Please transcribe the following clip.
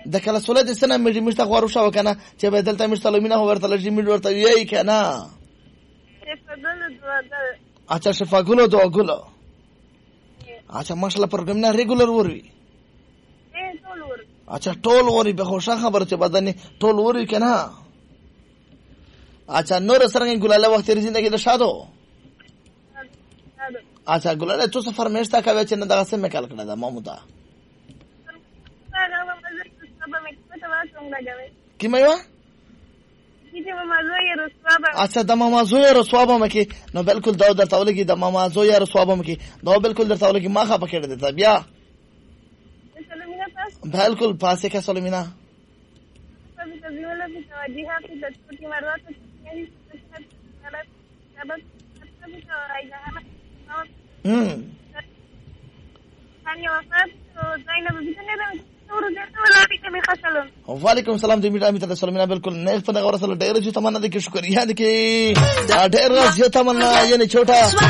د کله سولې د سنه مې مشته غوړو شو کنه چې به دلته مشته لمینه ورته لږی مې ورته یی کنه اچھا شفاګلو دواګلو اچھا ماشاءالله پروګرام نه ریګولر وروي اچھا ټول وری به خوشا خبر چې بدن ټول وری کنه اچھا نور سره ګلاله وخت ری زندگی د شادو اچھا ګلاله تو سفر مېشتا کوي چې نه دغه سم کال کړه دا مامودا کی مېوا اچھا د ماما زوی رسوابه مکی نو بالکل دا درته ولګي د ماما زوی رسوابه مکی دا بالکل درته ولګي ما خا پکړه دته بیا بالکل پاسه کې سلمینا وعلیکم السلام دې میټا میته سلمینا بالکل نه په دغه ورسره ډېر چې تمنا دې کې شکریا دې کې ډېر راځي تمنا یعنی छोटा